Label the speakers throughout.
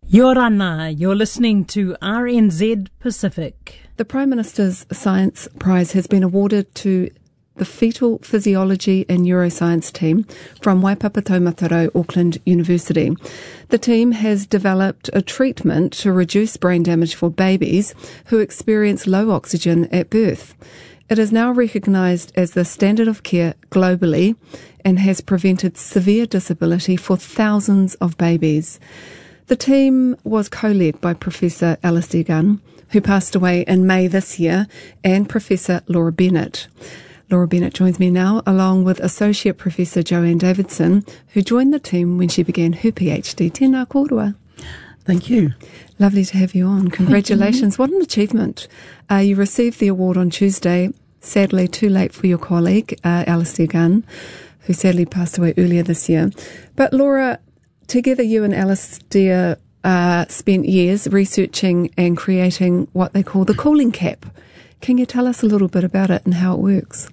Speaker 1: Yorana, you're listening to RNZ Pacific.
Speaker 2: The Prime Minister's Science Prize has been awarded to the Fetal Physiology and Neuroscience team from Waipapa Auckland University. The team has developed a treatment to reduce brain damage for babies who experience low oxygen at birth. It is now recognised as the standard of care globally and has prevented severe disability for thousands of babies. The team was co-led by Professor Alistair Gunn, who passed away in May this year, and Professor Laura Bennett. Laura Bennett joins me now, along with Associate Professor Joanne Davidson, who joined the team when she began her PhD. Tēnā kōrua.
Speaker 3: Thank you.
Speaker 2: Lovely to have you on. Congratulations. What an achievement. You received the award on Tuesday, sadly too late for your colleague, Alistair Gunn, who sadly passed away earlier this year. But Laura, together you and Alistair spent years researching and creating what they call the cooling cap. Can you tell us a little bit about it and how it works?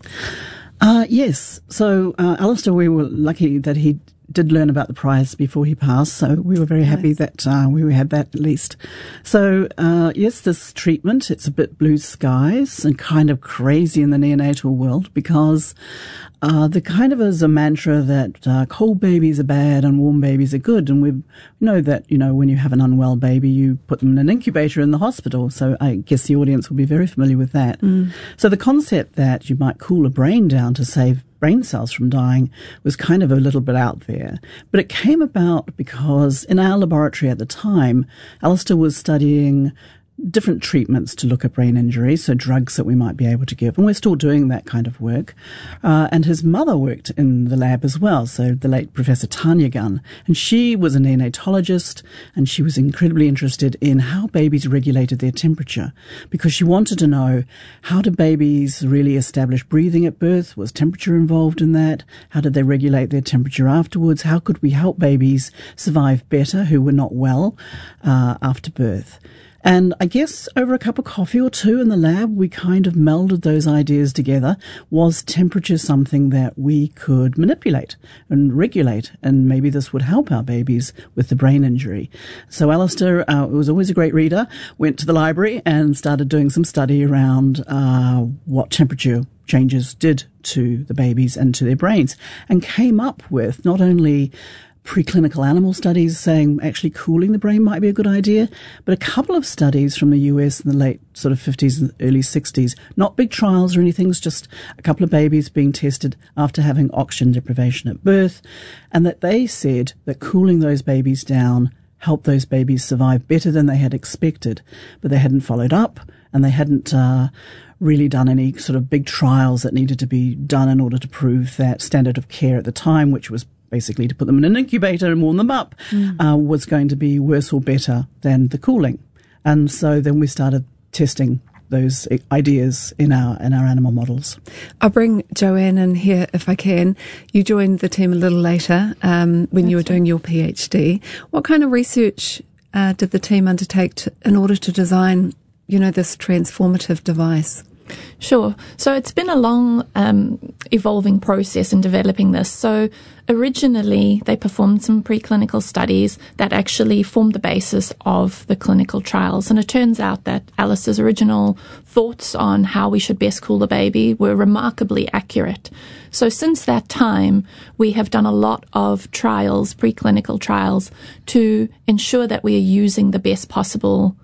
Speaker 3: Yes. So, Alistair, we were lucky that he did learn about the prize before he passed, so we were very happy that we had that at least. So, yes, this treatment, it's a bit blue skies and kind of crazy in the neonatal world because there kind of is a mantra that cold babies are bad and warm babies are good. And we know that, when you have an unwell baby, you put them in an incubator in the hospital. So I guess the audience will be very familiar with that. So the concept that you might cool a brain down to save brain cells from dying was kind of a little bit out there. But it came about because in our laboratory at the time, Alistair was studying different treatments to look at brain injury, so drugs that we might be able to give. And we're still doing that kind of work. And his mother worked in the lab as well, so the late Professor Tanya Gunn. And she was a neonatologist, and she was incredibly interested in how babies regulated their temperature, because she wanted to know, how do babies really establish breathing at birth? Was temperature involved in that? How did they regulate their temperature afterwards? How could we help babies survive better who were not well after birth? And I guess over a cup of coffee or two in the lab, we kind of melded those ideas together. Was temperature something that we could manipulate and regulate? And maybe this would help our babies with the brain injury. So Alistair, who was always a great reader, went to the library and started doing some study around what temperature changes did to the babies and to their brains, and came up with not only preclinical animal studies saying actually cooling the brain might be a good idea, but a couple of studies from the US in the late sort of 50s and early 60s, not big trials or anything, it's just a couple of babies being tested after having oxygen deprivation at birth, and that they said that cooling those babies down helped those babies survive better than they had expected, but they hadn't followed up and they hadn't really done any sort of big trials that needed to be done in order to prove that standard of care at the time, which was basically to put them in an incubator and warm them up, was going to be worse or better than the cooling. And so then we started testing those ideas in our animal models.
Speaker 2: I'll bring Joanne in here if I can. You joined the team a little later when you were doing your PhD. What kind of research did the team undertake in order to design, this transformative device?
Speaker 4: Sure. So it's been a long evolving process in developing this. So originally they performed some preclinical studies that actually formed the basis of the clinical trials. And it turns out that Alice's original thoughts on how we should best cool the baby were remarkably accurate. So since that time, we have done a lot of trials, preclinical trials, to ensure that we are using the best possible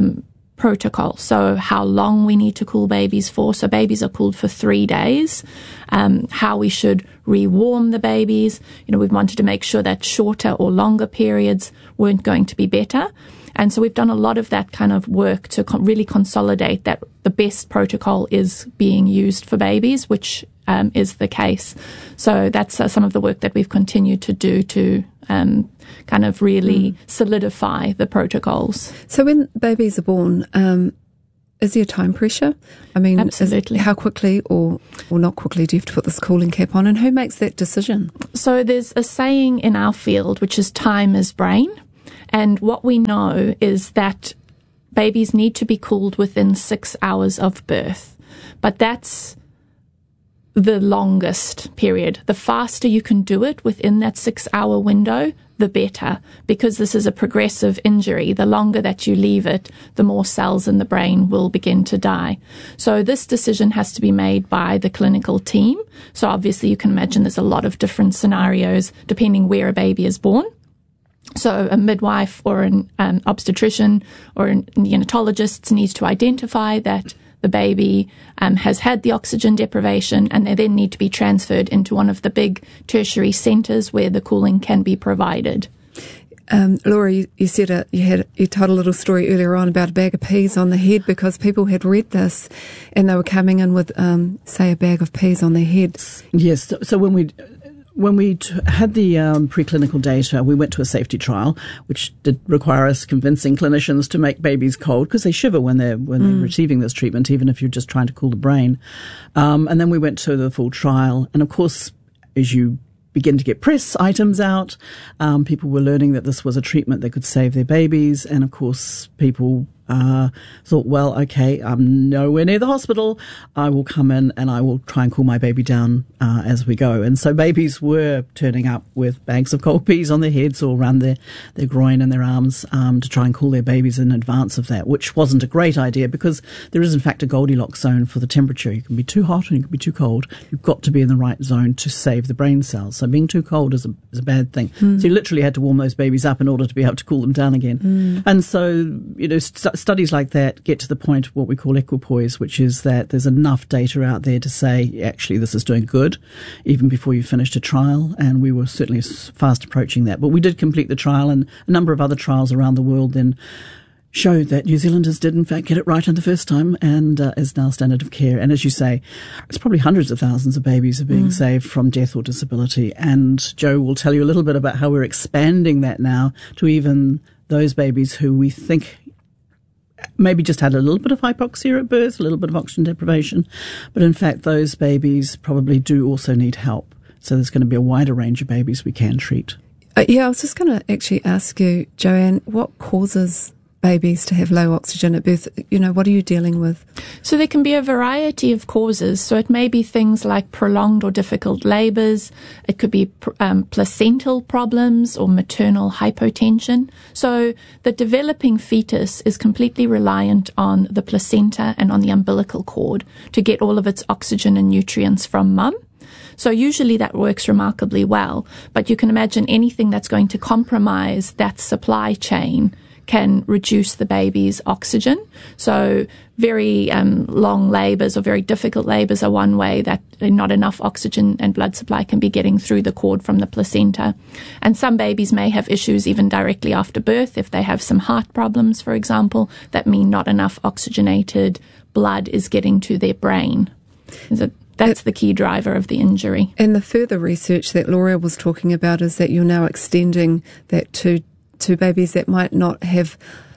Speaker 4: protocol. So how long we need to cool babies for. So babies are cooled for 3 days. How we should rewarm the babies. We've wanted to make sure that shorter or longer periods weren't going to be better. And so we've done a lot of that kind of work to really consolidate that the best protocol is being used for babies, which is the case. So that's some of the work that we've continued to do to kind of really solidify the protocols.
Speaker 2: So when babies are born, is there time pressure? I mean,
Speaker 4: absolutely.
Speaker 2: How quickly or not quickly do you have to put this cooling cap on, and who makes that decision?
Speaker 4: So there's a saying in our field, which is time is brain. And what we know is that babies need to be cooled within 6 hours of birth. But that's the longest period. The faster you can do it within that 6-hour window, the better, because this is a progressive injury. The longer that you leave it, the more cells in the brain will begin to die. So this decision has to be made by the clinical team. So obviously you can imagine there's a lot of different scenarios depending where a baby is born. So a midwife or an obstetrician or a neonatologist needs to identify that the baby has had the oxygen deprivation, and they then need to be transferred into one of the big tertiary centres where the cooling can be provided.
Speaker 2: Laura, you said you told a little story earlier on about a bag of peas on the head, because people had read this and they were coming in with, say, a bag of peas on their heads.
Speaker 3: Yes. So when we had the preclinical data, we went to a safety trial, which did require us convincing clinicians to make babies cold, because they shiver when they're receiving this treatment, even if you're just trying to cool the brain. And then we went to the full trial. And of course, as you begin to get press items out, people were learning that this was a treatment that could save their babies. And of course, people thought, well, okay, I'm nowhere near the hospital. I will come in and I will try and cool my baby down as we go. And so babies were turning up with bags of cold peas on their heads or around their groin and their arms to try and cool their babies in advance of that, which wasn't a great idea, because there is in fact a Goldilocks zone for the temperature. You can be too hot and you can be too cold. You've got to be in the right zone to save the brain cells. So being too cold is a bad thing. So you literally had to warm those babies up in order to be able to cool them down again. And so, studies like that get to the point of what we call equipoise, which is that there's enough data out there to say, actually, this is doing good, even before you finished a trial. And we were certainly fast approaching that. But we did complete the trial, and a number of other trials around the world then showed that New Zealanders did in fact get it right on the first time, and is now standard of care. And as you say, it's probably hundreds of thousands of babies are being saved from death or disability. And Joe will tell you a little bit about how we're expanding that now to even those babies who we think maybe just had a little bit of hypoxia at birth, a little bit of oxygen deprivation, but in fact those babies probably do also need help. So there's going to be a wider range of babies we can treat.
Speaker 2: I was just going to actually ask you, Joanne, what causes babies to have low oxygen at birth? What are you dealing with?
Speaker 4: So there can be a variety of causes. So it may be things like prolonged or difficult labours. It could be placental problems or maternal hypotension. So the developing fetus is completely reliant on the placenta and on the umbilical cord to get all of its oxygen and nutrients from mum. So usually that works remarkably well. But you can imagine anything that's going to compromise that supply chain can reduce the baby's oxygen. So very long labours or very difficult labours are one way that not enough oxygen and blood supply can be getting through the cord from the placenta. And some babies may have issues even directly after birth if they have some heart problems, for example, that mean not enough oxygenated blood is getting to their brain. So that's the key driver of the injury.
Speaker 2: And the further research that Laura was talking about is that you're now extending that to babies that might not have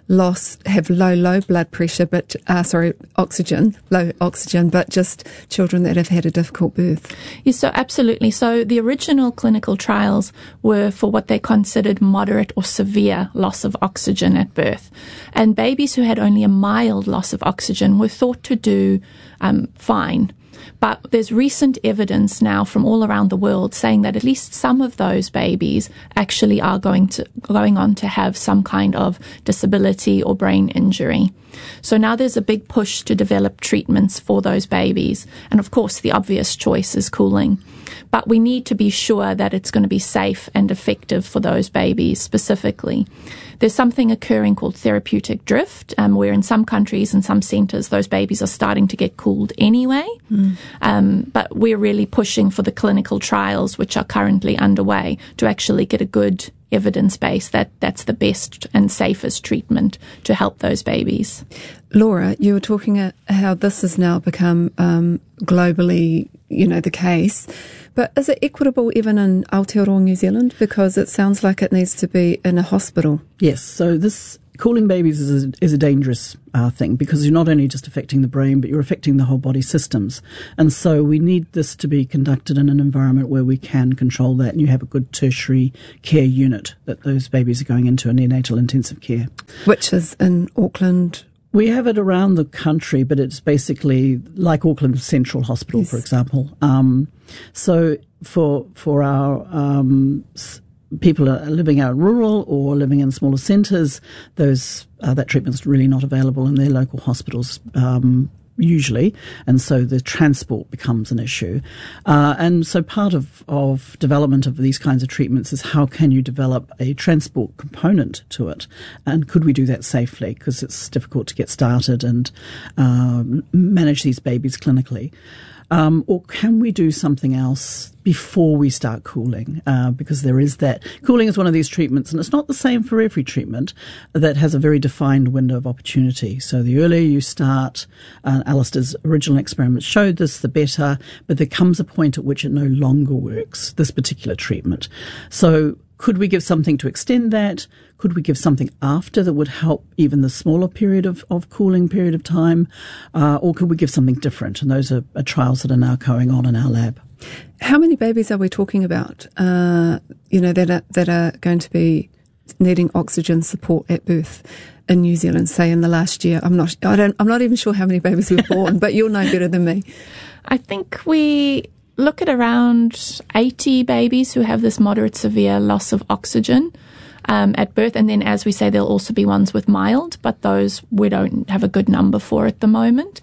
Speaker 2: low blood pressure, but low oxygen, but just children that have had a difficult birth.
Speaker 4: Yes, so absolutely. So the original clinical trials were for what they considered moderate or severe loss of oxygen at birth. And babies who had only a mild loss of oxygen were thought to do fine. But there's recent evidence now from all around the world saying that at least some of those babies actually are going on to have some kind of disability or brain injury. So now there's a big push to develop treatments for those babies. And of course, the obvious choice is cooling. But we need to be sure that it's going to be safe and effective for those babies specifically. There's something occurring called therapeutic drift, where in some countries and some centres, those babies are starting to get cooled anyway. But we're really pushing for the clinical trials, which are currently underway, to actually get a good evidence base that's the best and safest treatment to help those babies.
Speaker 2: Laura, you were talking how this has now become globally, the case. But is it equitable even in Aotearoa, New Zealand? Because it sounds like it needs to be in a hospital.
Speaker 3: Yes, so this cooling babies is a dangerous thing, because you're not only just affecting the brain, but you're affecting the whole body systems. And so we need this to be conducted in an environment where we can control that, and you have a good tertiary care unit that those babies are going into, a neonatal intensive care.
Speaker 2: Which is in Auckland
Speaker 3: We have it around the country, but it's basically like Auckland Central Hospital, yes, for example. So for our people are living out rural or living in smaller centres, that treatment's really not available in their local hospitals usually, and so the transport becomes an issue. And so part of development of these kinds of treatments is how can you develop a transport component to it, and could we do that safely, because it's difficult to get started and manage these babies clinically. Or can we do something else before we start cooling? Because there is that. Cooling is one of these treatments, and it's not the same for every treatment, that has a very defined window of opportunity. So the earlier you start, Alistair's original experiment showed this, the better, but there comes a point at which it no longer works, this particular treatment. So could we give something to extend that? Could we give something after that would help even the smaller period of cooling period of time? Or could we give something different? And those are trials that are now going on in our lab.
Speaker 2: How many babies are we talking about, that are going to be needing oxygen support at birth in New Zealand, say in the last year? I'm not even sure how many babies were born, but you'll know better than me.
Speaker 4: I think we look at around 80 babies who have this moderate severe loss of oxygen at birth, and then, as we say, there'll also be ones with mild, but those we don't have a good number for at the moment.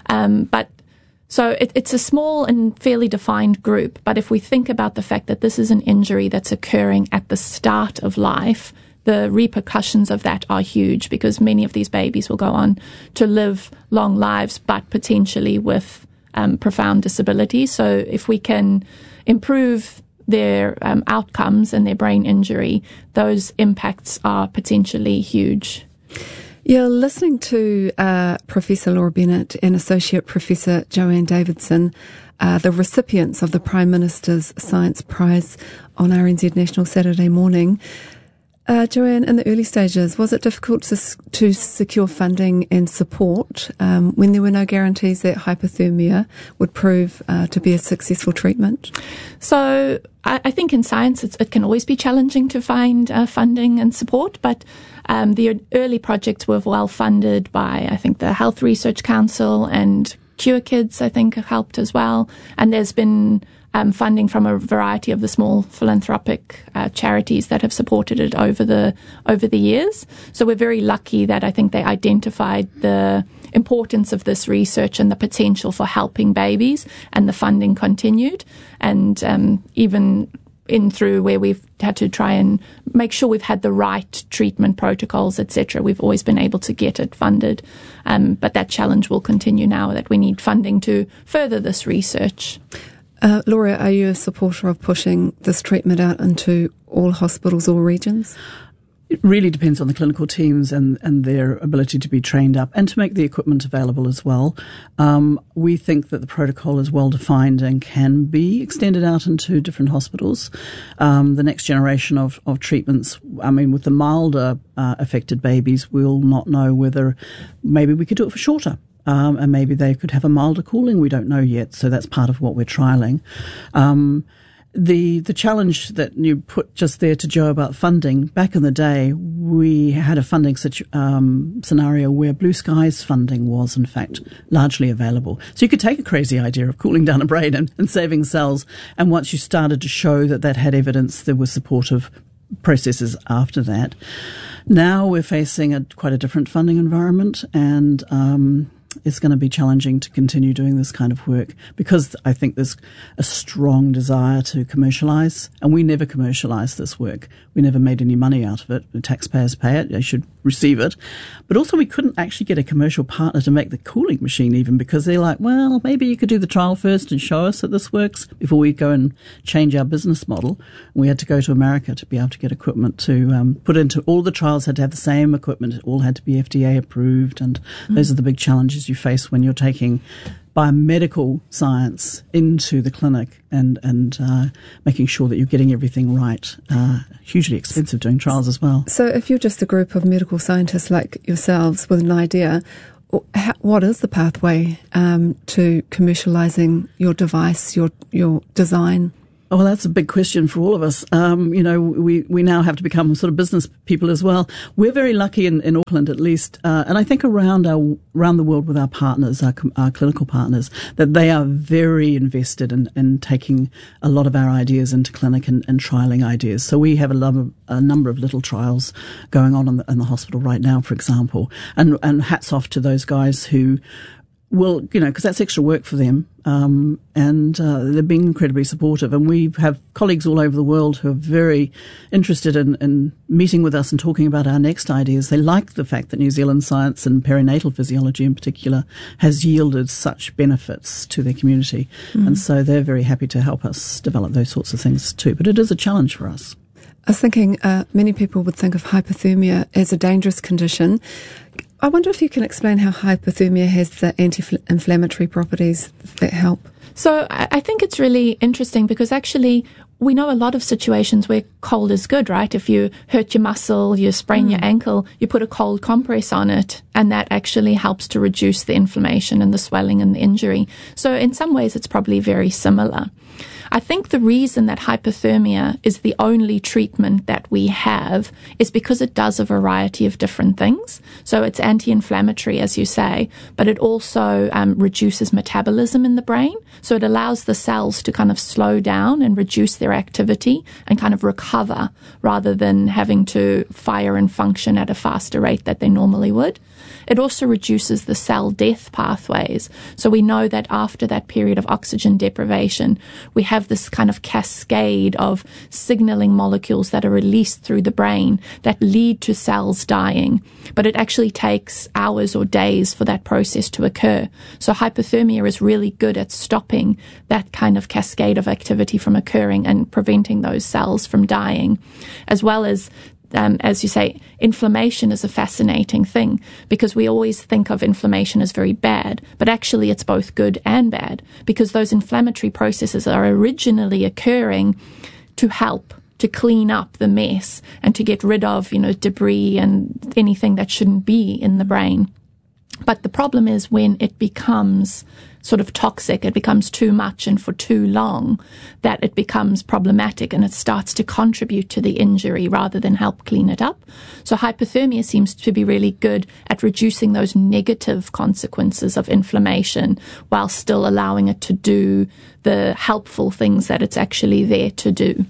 Speaker 4: So it's a small and fairly defined group, but if we think about the fact that this is an injury that's occurring at the start of life, the repercussions of that are huge, because many of these babies will go on to live long lives, but potentially with profound disability. So if we can improve their outcomes and their brain injury, those impacts are potentially huge.
Speaker 2: You're listening to Professor Laura Bennett and Associate Professor Joanne Davidson, the recipients of the Prime Minister's Science Prize on RNZ National Saturday morning. Joanne, in the early stages, was it difficult to secure funding and support when there were no guarantees that hypothermia would prove to be a successful treatment?
Speaker 4: So I think in science it can always be challenging to find funding and support, but the early projects were well funded by, I think, the Health Research Council, and Cure Kids, I think, have helped as well. And there's been funding from a variety of the small philanthropic charities that have supported it over the years. So we're very lucky that I think they identified the importance of this research and the potential for helping babies, and the funding continued. And even in through where we've had to try and make sure we've had the right treatment protocols, etc., we've always been able to get it funded. But that challenge will continue now that we need funding to further this research.
Speaker 2: Laura, are you a supporter of pushing this treatment out into all hospitals or regions?
Speaker 3: It really depends on the clinical teams and their ability to be trained up and to make the equipment available as well. We think that the protocol is well defined and can be extended out into different hospitals. The next generation of treatments, with the milder affected babies, we'll not know whether maybe we could do it for shorter. And maybe they could have a milder cooling. We don't know yet, so that's part of what we're trialling. The challenge that you put just there to Joe about funding, back in the day, we had a funding scenario where Blue Skies funding was, in fact, largely available. So you could take a crazy idea of cooling down a brain and saving cells, and once you started to show that had evidence, there were supportive processes after that. Now we're facing quite a different funding environment, and it's going to be challenging to continue doing this kind of work, because I think there's a strong desire to commercialise, and we never commercialised this work. We never made any money out of it. The taxpayers pay it, they should receive it. But also we couldn't actually get a commercial partner to make the cooling machine even, because they're like, well, maybe you could do the trial first and show us that this works before we go and change our business model. And we had to go to America to be able to get equipment to put into all the trials, had to have the same equipment. It all had to be FDA approved, and those are the big challenges you face when you're taking biomedical science into the clinic and making sure that you're getting everything right. Hugely expensive doing trials as well.
Speaker 2: So if you're just a group of medical scientists like yourselves with an idea, what is the pathway to commercialising your device, your design?
Speaker 3: Oh, well, that's a big question for all of us. We now have to become sort of business people as well. We're very lucky in Auckland, at least, and I think around the world with our partners, our clinical partners, that they are very invested in taking a lot of our ideas into clinic and trialling ideas. So we have a number of little trials going on in the hospital right now, for example, and hats off to those guys who will, because that's extra work for them, and they're being incredibly supportive. And we have colleagues all over the world who are very interested in meeting with us and talking about our next ideas. They like the fact that New Zealand science and perinatal physiology in particular has yielded such benefits to their community. And so they're very happy to help us develop those sorts of things too. But it is a challenge for us.
Speaker 2: I was thinking many people would think of hypothermia as a dangerous condition. I wonder if you can explain how hypothermia has the anti-inflammatory properties that help.
Speaker 4: So I think it's really interesting because actually we know a lot of situations where cold is good, right? If you hurt your muscle, you sprain your ankle, you put a cold compress on it, and that actually helps to reduce the inflammation and the swelling and the injury. So in some ways it's probably very similar. I think the reason that hypothermia is the only treatment that we have is because it does a variety of different things. So it's anti-inflammatory, as you say, but it also reduces metabolism in the brain. So it allows the cells to kind of slow down and reduce their activity and kind of recover rather than having to fire and function at a faster rate that they normally would. It also reduces the cell death pathways. So we know that after that period of oxygen deprivation, we have this kind of cascade of signaling molecules that are released through the brain that lead to cells dying. But it actually takes hours or days for that process to occur. So hypothermia is really good at stopping that kind of cascade of activity from occurring and preventing those cells from dying, as well as you say, inflammation is a fascinating thing because we always think of inflammation as very bad, but actually it's both good and bad because those inflammatory processes are originally occurring to help to clean up the mess and to get rid of, debris and anything that shouldn't be in the brain. But the problem is when it becomes sort of toxic, it becomes too much and for too long, that it becomes problematic and it starts to contribute to the injury rather than help clean it up. So hypothermia seems to be really good at reducing those negative consequences of inflammation while still allowing it to do the helpful things that it's actually there to do.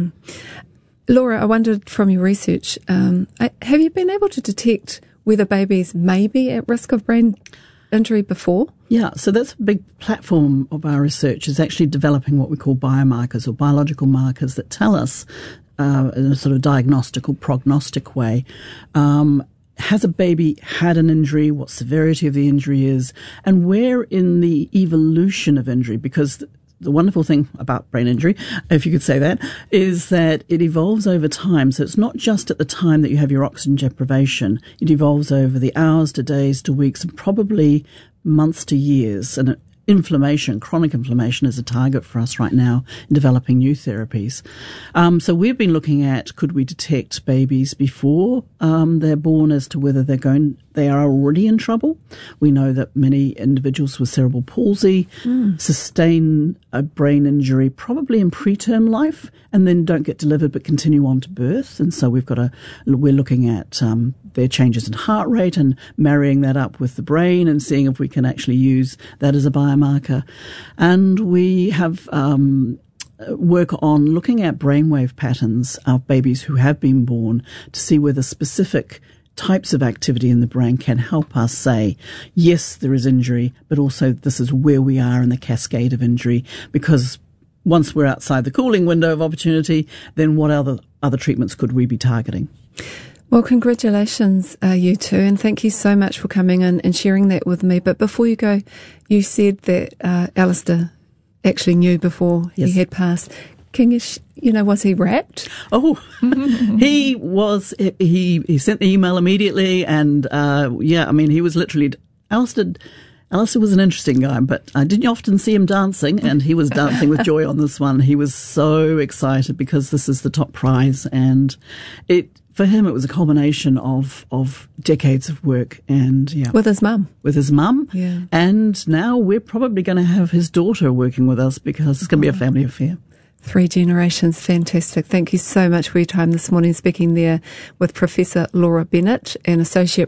Speaker 2: Laura, I wondered from your research, have you been able to detect whether babies may be at risk of brain injury before?
Speaker 3: Yeah, so that's a big platform of our research, is actually developing what we call biomarkers or biological markers that tell us in a sort of diagnostic or prognostic way, has a baby had an injury, what severity of the injury is, and where in the evolution of injury, because the wonderful thing about brain injury, if you could say that, is that it evolves over time. So it's not just at the time that you have your oxygen deprivation. It evolves over the hours to days to weeks and probably months to years. And inflammation, chronic inflammation, is a target for us right now in developing new therapies. So we've been looking at, could we detect babies before they're born as to whether they are already in trouble. We know that many individuals with cerebral palsy sustain a brain injury probably in preterm life and then don't get delivered but continue on to birth. And so we're looking at their changes in heart rate and marrying that up with the brain and seeing if we can actually use that as a biomarker. And we have work on looking at brainwave patterns of babies who have been born to see whether specific types of activity in the brain can help us say, yes, there is injury, but also this is where we are in the cascade of injury, because once we're outside the cooling window of opportunity, then what other treatments could we be targeting?
Speaker 2: Well, congratulations, you two, and thank you so much for coming in and sharing that with me. But before you go, you said that Alistair actually knew before he had passed. Can you, was he wrapped?
Speaker 3: Oh, he was. He sent the email immediately, and he was literally. Alistair was an interesting guy, but I didn't often see him dancing, and he was dancing with joy on this one. He was so excited because this is the top prize, and for him it was a culmination of decades of work, and
Speaker 2: with his mum,
Speaker 3: and now we're probably going to have his daughter working with us because it's going to be a family affair.
Speaker 2: 3 generations, fantastic. Thank you so much for your time this morning, speaking there with Professor Laura Bennett and Associate